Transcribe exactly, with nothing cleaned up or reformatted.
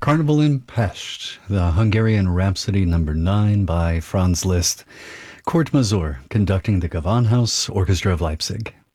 Carnival in Pest, the Hungarian Rhapsody number nine by Franz Liszt. Kurt Mazur conducting the Gewandhaus Orchestra of Leipzig.